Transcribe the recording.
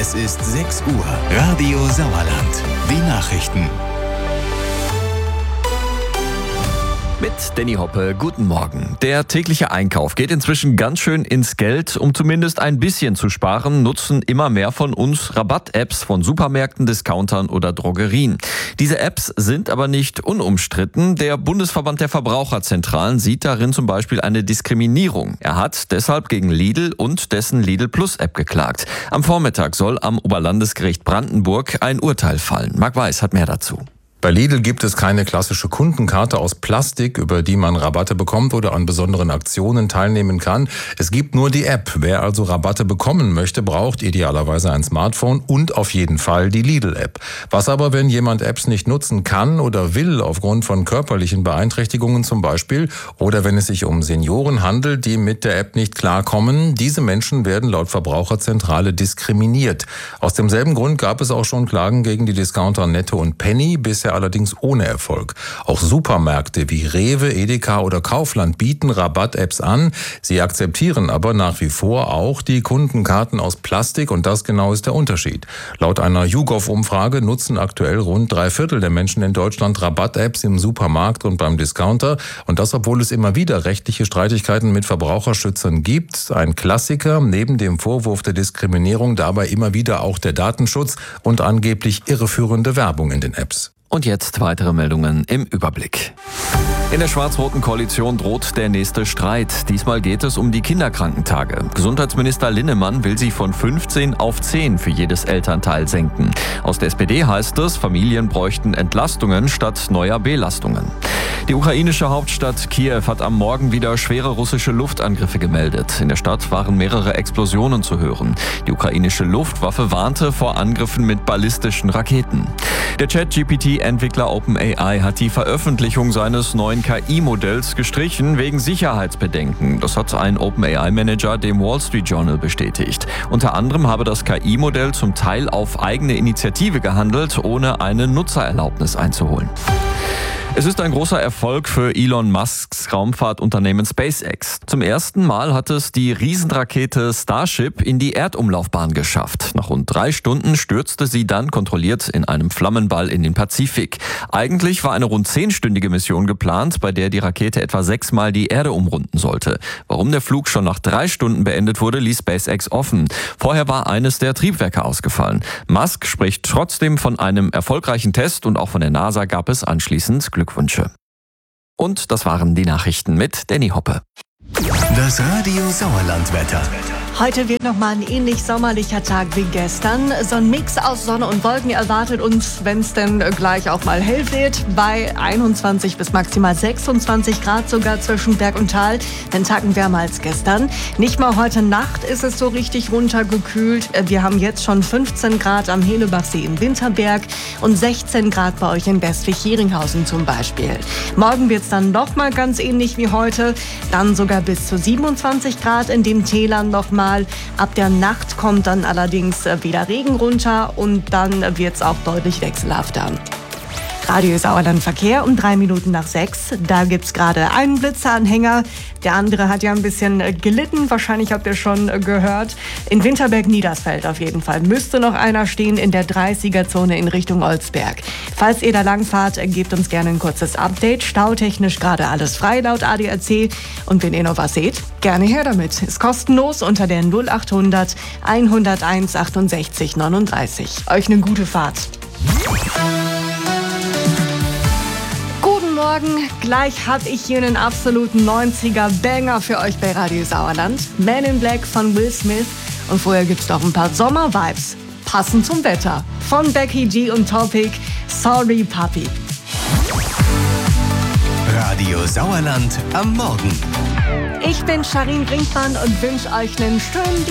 Es ist 6 Uhr. Radio Sauerland. Die Nachrichten. Mit Danny Hoppe, guten Morgen. Der tägliche Einkauf geht inzwischen ganz schön ins Geld. Um zumindest ein bisschen zu sparen, nutzen immer mehr von uns Rabatt-Apps von Supermärkten, Discountern oder Drogerien. Diese Apps sind aber nicht unumstritten. Der Bundesverband der Verbraucherzentralen sieht darin zum Beispiel eine Diskriminierung. Er hat deshalb gegen Lidl und dessen Lidl Plus App geklagt. Am Vormittag soll am Oberlandesgericht Brandenburg ein Urteil fallen. Marc Weiß hat mehr dazu. Bei Lidl gibt es keine klassische Kundenkarte aus Plastik, über die man Rabatte bekommt oder an besonderen Aktionen teilnehmen kann. Es gibt nur die App. Wer also Rabatte bekommen möchte, braucht idealerweise ein Smartphone und auf jeden Fall die Lidl-App. Was aber, wenn jemand Apps nicht nutzen kann oder will, aufgrund von körperlichen Beeinträchtigungen zum Beispiel, oder wenn es sich um Senioren handelt, die mit der App nicht klarkommen? Diese Menschen werden laut Verbraucherzentrale diskriminiert. Aus demselben Grund gab es auch schon Klagen gegen die Discounter Netto und Penny, bisher allerdings ohne Erfolg. Auch Supermärkte wie Rewe, Edeka oder Kaufland bieten Rabatt-Apps an. Sie akzeptieren aber nach wie vor auch die Kundenkarten aus Plastik und das genau ist der Unterschied. Laut einer YouGov-Umfrage nutzen aktuell rund 3/4 der Menschen in Deutschland Rabatt-Apps im Supermarkt und beim Discounter. Und das, obwohl es immer wieder rechtliche Streitigkeiten mit Verbraucherschützern gibt. Ein Klassiker, neben dem Vorwurf der Diskriminierung dabei immer wieder auch der Datenschutz und angeblich irreführende Werbung in den Apps. Und jetzt weitere Meldungen im Überblick. In der schwarz-roten Koalition droht der nächste Streit. Diesmal geht es um die Kinderkrankentage. Gesundheitsminister Linnemann will sie von 15 auf 10 für jedes Elternteil senken. Aus der SPD heißt es, Familien bräuchten Entlastungen statt neuer Belastungen. Die ukrainische Hauptstadt Kiew hat am Morgen wieder schwere russische Luftangriffe gemeldet. In der Stadt waren mehrere Explosionen zu hören. Die ukrainische Luftwaffe warnte vor Angriffen mit ballistischen Raketen. Der ChatGPT-Entwickler OpenAI hat die Veröffentlichung seines neuen KI-Modells gestrichen wegen Sicherheitsbedenken. Das hat ein OpenAI-Manager dem Wall Street Journal bestätigt. Unter anderem habe das KI-Modell zum Teil auf eigene Initiative gehandelt, ohne eine Nutzererlaubnis einzuholen. Es ist ein großer Erfolg für Elon Musks Raumfahrtunternehmen SpaceX. Zum ersten Mal hat es die Riesenrakete Starship in die Erdumlaufbahn geschafft. Nach rund 3 Stunden stürzte sie dann kontrolliert in einem Flammenball in den Pazifik. Eigentlich war eine rund 10-stündige Mission geplant, bei der die Rakete etwa 6-mal die Erde umrunden sollte. Warum der Flug schon nach 3 Stunden beendet wurde, ließ SpaceX offen. Vorher war eines der Triebwerke ausgefallen. Musk spricht trotzdem von einem erfolgreichen Test und auch von der NASA gab es anschließend Glückwünsche. Und das waren die Nachrichten mit Danny Hoppe. Das Radio Sauerland-Wetter. Heute wird nochmal ein ähnlich sommerlicher Tag wie gestern. So ein Mix aus Sonne und Wolken erwartet uns, wenn es denn gleich auch mal hell wird, bei 21 bis maximal 26 Grad sogar zwischen Berg und Tal. Einen Tacken wärmer als gestern. Nicht mal heute Nacht ist es so richtig runtergekühlt. Wir haben jetzt schon 15 Grad am Helebachsee in Winterberg und 16 Grad bei euch in Westwig-Heringhausen zum Beispiel. Morgen wird es dann nochmal ganz ähnlich wie heute. Dann sogar bis zu 27 Grad in den Tälern nochmal. Ab der Nacht kommt dann allerdings wieder Regen runter und dann wird es auch deutlich wechselhafter. Radio Sauerland Verkehr um 3 Minuten nach 6. Da gibt's gerade einen Blitzeranhänger. Der andere hat ja ein bisschen gelitten. Wahrscheinlich habt ihr schon gehört. In Winterberg-Niedersfeld auf jeden Fall müsste noch einer stehen in der 30er-Zone in Richtung Olsberg. Falls ihr da lang fahrt, gebt uns gerne ein kurzes Update. Stautechnisch gerade alles frei laut ADAC. Und wenn ihr noch was seht, gerne her damit. Ist kostenlos unter der 0800 101 68 39. Euch eine gute Fahrt. Morgen. Gleich habe ich hier einen absoluten 90er-Banger für euch bei Radio Sauerland. Man in Black von Will Smith. Und vorher gibt's noch ein paar Sommer-Vibes. Passend zum Wetter. Von Becky G und Topic. Sorry, Papi. Radio Sauerland am Morgen. Ich bin Charin Brinkmann und wünsche euch einen schönen